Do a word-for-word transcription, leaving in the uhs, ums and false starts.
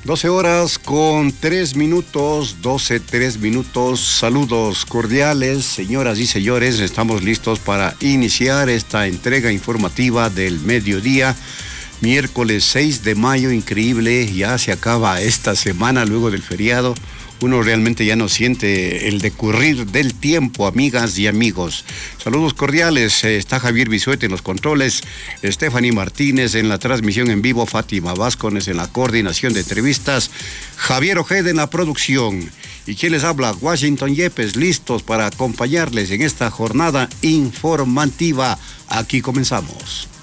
doce horas con tres minutos, doce, tres minutos. Saludos cordiales, señoras y señores. Estamos listos para iniciar esta entrega informativa del mediodía. Miércoles seis de mayo, increíble, ya se acaba esta semana luego del feriado. Uno realmente ya no siente el decurrir del tiempo, amigas y amigos. Saludos cordiales, está Javier Bisuete en los controles, Stephanie Martínez en la transmisión en vivo, Fátima Vázquez en la coordinación de entrevistas, Javier Ojeda en la producción. ¿Y quién les habla? Washington Yepes, listos para acompañarles en esta jornada informativa. Aquí comenzamos.